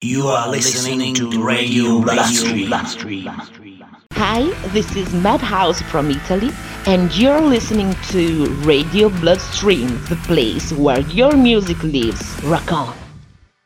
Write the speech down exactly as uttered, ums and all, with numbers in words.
You are listening to Radio Bloodstream. Hi, this is Madhouse from Italy, and you're listening to Radio Bloodstream, the place where your music lives. Rock on!